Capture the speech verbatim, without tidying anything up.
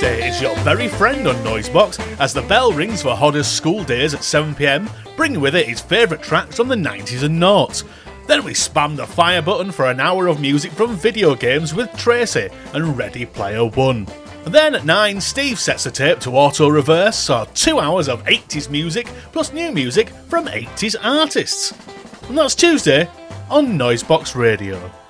Tuesday is your very friend on Noisebox as the bell rings for Hodder's School Days at seven p m, bringing with it his favourite tracks from the nineties and noughts. Then we spam the fire button for an hour of music from video games with Tracy and Ready Player One. Then at nine, Steve sets the tape to auto-reverse, so two hours of eighties music plus new music from eighties artists. And that's Tuesday on Noisebox Radio.